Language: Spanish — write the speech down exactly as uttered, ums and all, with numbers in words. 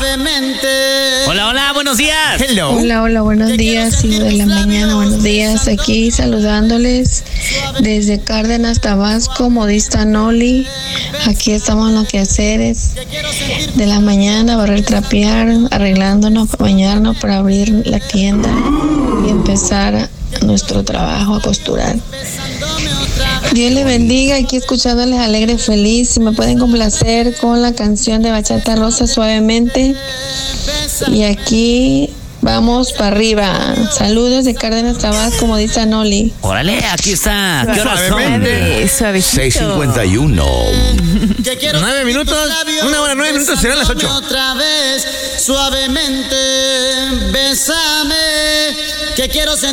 suavemente. Hola, hola, buenos días. Hello. Hola, hola, buenos días, hijo de la mañana, buenos días. Aquí saludándoles desde Cárdenas, Tabasco, Modista Noli. Aquí estamos en los quehaceres de la mañana, barrer, trapear, arreglándonos, bañarnos para abrir la tienda y empezar nuestro trabajo a costurar. Dios les bendiga, aquí escuchándoles alegre, feliz. Si me pueden complacer con la canción de Bachata Rosa, Suavemente. Y aquí vamos para arriba. Saludos de Cárdenas, Tabasco, como dice Noli. Órale, aquí está. ¿Qué horas son? Suavemente. Suavecito. seis cincuenta y uno. Nueve minutos, una hora, nueve minutos, serán las ocho. Otra vez, suavemente, bésame, que quiero sentir.